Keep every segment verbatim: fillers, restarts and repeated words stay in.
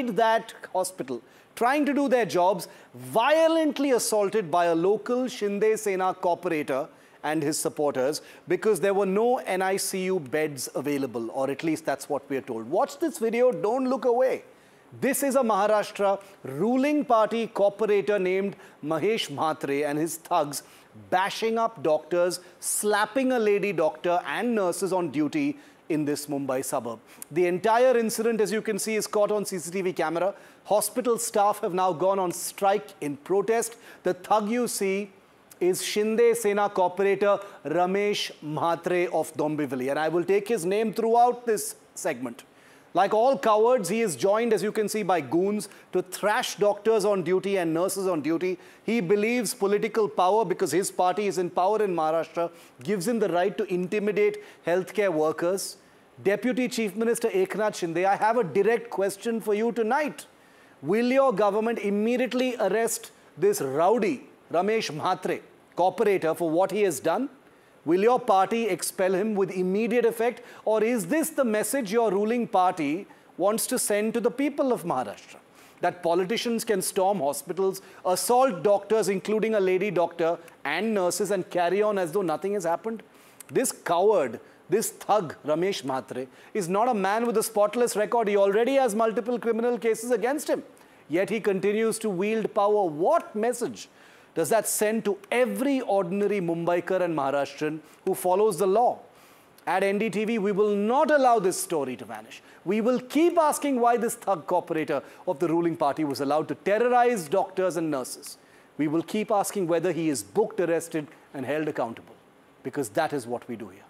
inside that hospital, trying to do their jobs, violently assaulted by a local Shinde Sena cooperator and his supporters because there were no N I C U beds available, or at least that's what we are told. Watch this video, don't look away. This is a Maharashtra ruling party cooperator named Mahesh Mhatre and his thugs bashing up doctors, slapping a lady doctor and nurses on duty in this Mumbai suburb. The entire incident, as you can see, is caught on C C T V camera. Hospital staff have now gone on strike in protest. The thug you see is Shinde Sena cooperator Ramesh Mhatre of Dombivli, and I will take his name throughout this segment. Like all cowards, he is joined, as you can see, by goons to thrash doctors on duty and nurses on duty. He believes political power, because his party is in power in Maharashtra, gives him the right to intimidate healthcare workers. Deputy Chief Minister Eknath Shinde, I have a direct question for you tonight. Will your government immediately arrest this rowdy Ramesh Mhatre, cooperator, for what he has done? Will your party expel him with immediate effect, or is this the message your ruling party wants to send to the people of Maharashtra? That politicians can storm hospitals, assault doctors, including a lady doctor and nurses, and carry on as though nothing has happened? This coward, this thug, Ramesh Mhatre, is not a man with a spotless record. He already has multiple criminal cases against him. Yet he continues to wield power. What message does that send to every ordinary Mumbaikar and Maharashtrian who follows the law? At N D T V, we will not allow this story to vanish. We will keep asking why this thug cooperator of the ruling party was allowed to terrorize doctors and nurses. We will keep asking whether he is booked, arrested, and held accountable, because that is what we do here.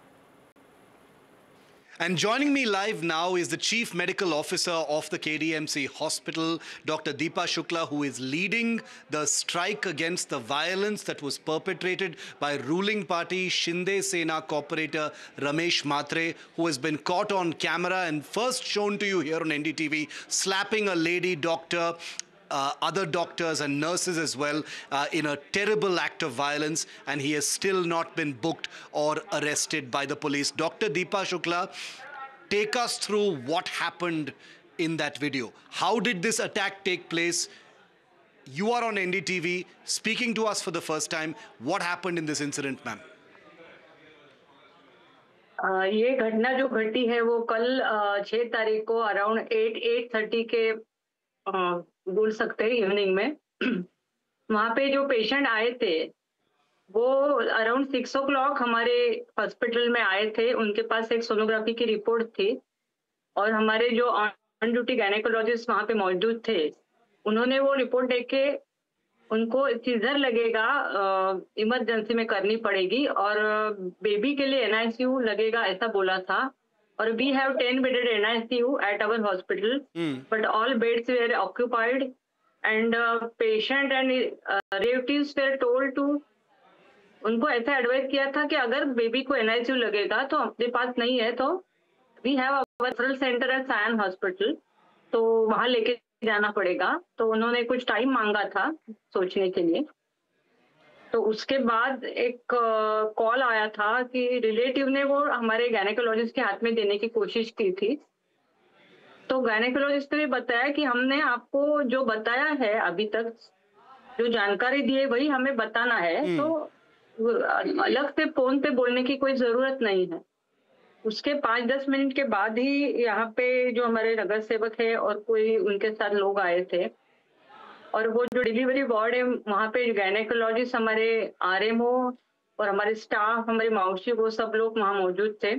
And joining me live now is the Chief Medical Officer of the K D M C Hospital, Doctor Deepa Shukla, who is leading the strike against the violence that was perpetrated by ruling party Shinde Sena cooperator Ramesh Mhatre, who has been caught on camera and first shown to you here on N D T V, slapping a lady doctor, Uh, other doctors and nurses as well, uh, in a terrible act of violence, and he has still not been booked or arrested by the police. Doctor Deepa Shukla, take us through what happened in that video. How did this attack take place? You are on N D T V, speaking to us for the first time. What happened in this incident, ma'am? Uh, ये घटना जो घटी है वो कल छह तारीख को अराउंड एट एट थर्टी के uh, बोल सकते हैं इवनिंग में वहाँ पे जो पेशेंट आए थे वो अराउंड सिक्स ओ क्लॉक हमारे हॉस्पिटल में आए थे. उनके पास एक सोनोग्राफी की रिपोर्ट थी और हमारे जो ऑन ड्यूटी गायनेकोलॉजिस्ट वहाँ पे मौजूद थे उन्होंने वो रिपोर्ट देख के उनको सीजर लगेगा, इमरजेंसी में करनी पड़ेगी और बेबी के लिए एनआईसीयू लगेगा ऐसा बोला था. और we have ten bedded N I C U at our hospital, mm. but all beds were occupied, and uh, patient and uh, relatives were told to, उनको ऐसा एडवाइस किया था कि अगर बेबी को N I C U लगेगा तो अपने पास नहीं है तो we have our referral center at Sion Hospital, तो वहाँ लेके जाना पड़ेगा. तो उन्होंने कुछ टाइम मांगा था सोचने के लिए. तो उसके बाद एक कॉल आया था कि रिलेटिव ने वो हमारे गायनेकोलॉजिस्ट के हाथ में देने की कोशिश की थी. तो गायनेकोलॉजिस्ट ने बताया कि हमने आपको जो बताया है अभी तक जो जानकारी दी है वही हमें बताना है, तो अलग से फोन पे बोलने की कोई जरूरत नहीं है. उसके पाँच दस मिनट के बाद ही यहाँ पे जो हमारे नगर सेवक है और कोई उनके साथ लोग आए थे और वो जो डिलीवरी वार्ड है वहाँ पे गायनेकोलॉजिस्ट, हमारे आरएमओ और हमारे स्टाफ, हमारी मौसी, वो सब लोग वहाँ मौजूद थे.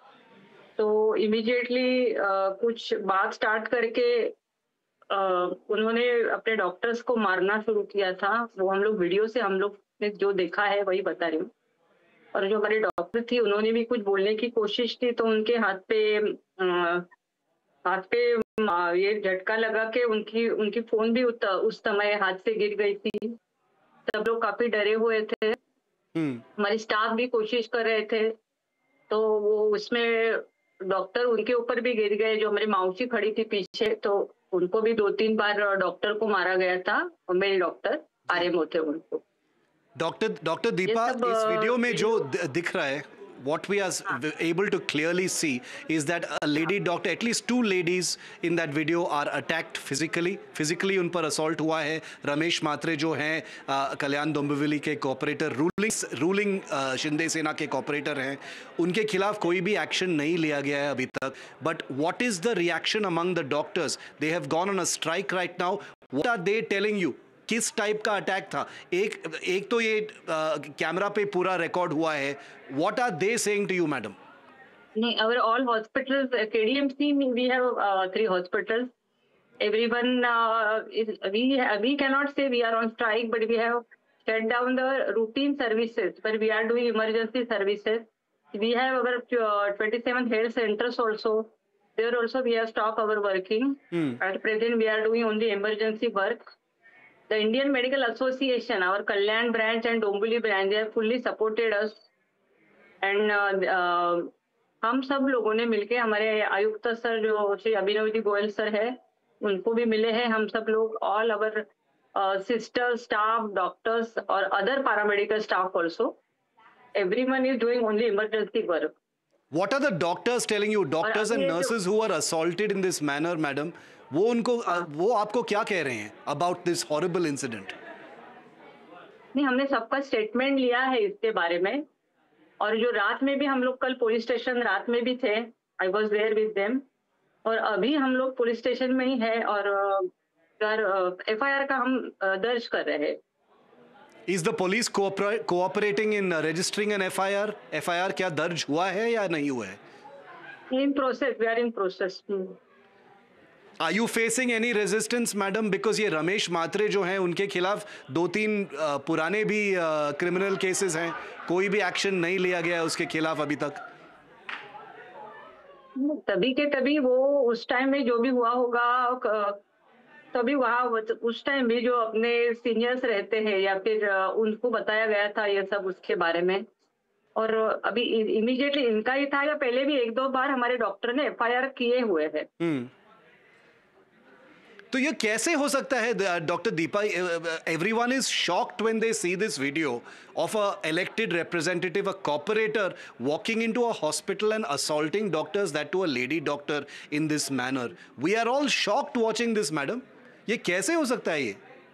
तो इमीडिएटली कुछ बात स्टार्ट करके आ, उन्होंने अपने डॉक्टर्स को मारना शुरू किया था. वो हम लोग वीडियो से हम लोग ने जो देखा है वही बता रही हूँ. और जो हमारी डॉक्टर थी उन्होंने भी कुछ बोलने की कोशिश की तो उनके हाथ पे आ, हाथ पे ये झटका लगा के उनकी उनकी फोन भी उस समय हाथ से गिर गई थी. सब लोग काफी डरे हुए थे. हमारे स्टाफ भी कोशिश कर रहे थे. तो वो उसमें डॉक्टर उनके ऊपर भी गिर गए. जो हमारी मौसी खड़ी थी पीछे तो उनको भी दो तीन बार डॉक्टर को मारा गया था. और मेरे डॉक्टर आरएमओ थे उनको. डॉक्टर डॉक्टर दीपा, इस वीडियो में जो दिख रहा है, what we are able to clearly see is that a lady doctor, at least two ladies in that video are attacked physically. Physically उन पर assault हुआ है. रमेश मात्रे जो हैं कल्याण डोंबिवली के कॉर्पोरेटर, रूलिंग रूलिंग शिंदे सेना के कॉर्पोरेटर हैं, उनके खिलाफ कोई भी एक्शन नहीं लिया गया है अभी तक. But what is the reaction among the doctors? They have gone on a strike right now. What are they telling you? किस टाइप का अटैक था? एक एक तो ये कैमरा पे पूरा रिकॉर्ड हुआ है. What are they saying to you madam? नहीं, our all hospitals, K D M C, we have uh, three hospitals. Everyone uh, is, we we cannot say we are on strike, but we have shut down the routine services, but we are doing emergency services. We have our uh, twenty-seven health centers also. There also we have stopped our working. Hmm. At present we are doing only emergency work. The Indian Medical Association, our Kalyan branch and Dombivli branch, they have fully supported us. And uh, uh, हम सब लोगों ने मिलके, हमारे आयुक्त sir जो Shri Abhinav ji Goyal sir है, उनको भी मिले हैं. हम सब लोग, all our sisters, staff, doctors और other paramedical staff also, everyone is doing only emergency work. What are the doctors telling you? Doctors and nurses who are assaulted in this manner, madam, वो उनको वो आपको क्या कह रहे हैं about this horrible incident? नहीं, हमने सबका स्टेटमेंट लिया है इसके बारे में. और जो रात में भी हम लोग कल पुलिस स्टेशन रात में भी थे, I was there with them. और अभी हम लोग पुलिस स्टेशन में ही है और एफ आई आर का हम दर्ज कर रहे हैं. Is the police cooperating in registering an F I R? F I R क्या दर्ज हुआ है या नहीं हुआ है? In process, we are in process. Are you facing any resistance, madam? Because ये रमेश मात्रे जो हैं, उनके खिलाफ दो तीन पुराने भी क्रिमिनल केसेस हैं, कोई भी एक्शन नहीं लिया गया उसके खिलाफ अभी तक. तभी के तभी वो उस टाइम में जो भी हुआ होगा, तभी वहाँ उस टाइम भी जो अपने सीनियर्स रहते हैं या फिर उनको बताया गया था ये सब उसके बारे में. और अभी इमीडिएटली इनका ही था या पहले भी एक दो बार हमारे डॉक्टर ने एफ आई आर किए हुए हैं. तो ये कैसे हो सकता है doctor Deepa? Everyone is shocked when they see this video of a elected representative, a corporator walking into a hospital and assaulting doctors, that to a lady doctor in this manner. We are all shocked watching this madam. ये कैसे हो सकता है ये?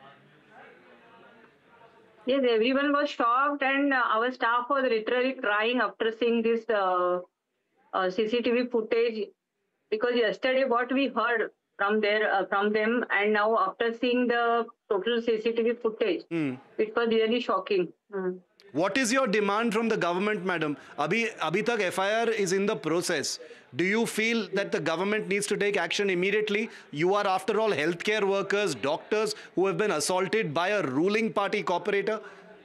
Yes, everyone was shocked and uh, our staff was literally crying after seeing this uh, uh, C C T V footage, because yesterday what we heard from their uh, from them, and now after seeing the total C C T V footage, mm. it was really shocking. Mm. What is your demand from the government, madam? Abhi abhi tak F I R is in the process. Do you feel that the government needs to take action immediately? You are, after all, healthcare workers, doctors who have been assaulted by a ruling party corporator.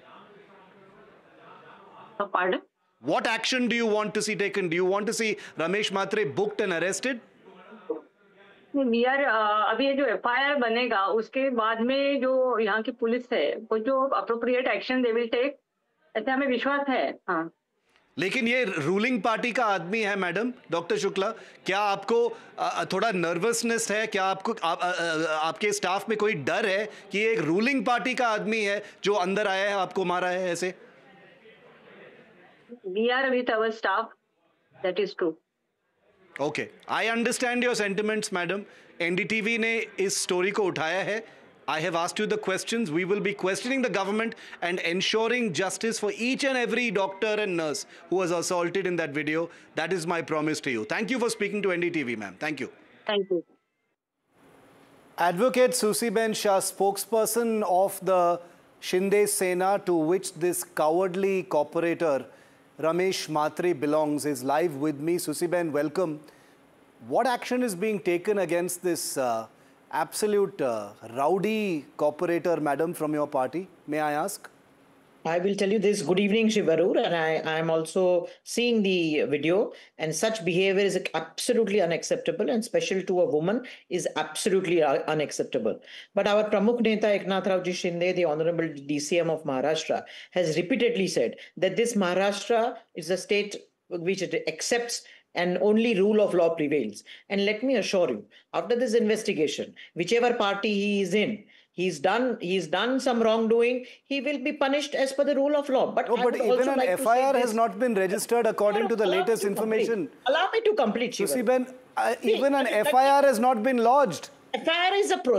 Uh, pardon? What action do you want to see taken? Do you want to see Ramesh Matre booked and arrested? We are, uh, अभी ये जो F I R बनेगा उसके बाद में जो यहाँ की पुलिस है वो जो appropriate action they will take, ऐसे हमें विश्वास है. हाँ, लेकिन ये रूलिंग पार्टी का आदमी है मैडम. डॉक्टर शुक्ला, क्या आपको आ, थोड़ा नर्वसनेस है? क्या आपको आ, आ, आ, आपके स्टाफ में कोई डर है कि एक रूलिंग पार्टी का आदमी है जो अंदर आया है, आपको मारा है ऐसे? We are with our staff. That is true. Okay, I understand your sentiments, madam. N D T V ने इस स्टोरी को उठाया है. I have asked you the questions. We will be questioning the government and ensuring justice for each and every doctor and nurse who was assaulted in that video. That is my promise to you. Thank you for speaking to N D T V, ma'am. Thank you. Thank you. Advocate Susiben Shah, spokesperson of the Shinde Sena to which this cowardly corporator Ramesh Matre belongs, is live with me. Susiben, welcome. What action is being taken against this uh, absolute uh, rowdy corporator, madam, from your party? May I ask? I will tell you this. Good evening, Shivarur, and I am also seeing the video, and such behavior is absolutely unacceptable, and special to a woman is absolutely unacceptable. But our Pramukh Neta Eknath Raoji Shinde, the Honorable D C M of Maharashtra, has repeatedly said that this Maharashtra is a state which it accepts and only rule of law prevails. And let me assure you, after this investigation, whichever party he is in, he's done he's done some wrongdoing, he will be punished as per the rule of law. But No, I but would even also an like to F I R say has this- not been registered according to the Allow me latest to complete. information. Allow me to complete, Shivaru. Susiben, uh, See, even an let me- F I R has not been lodged. F I R is a process.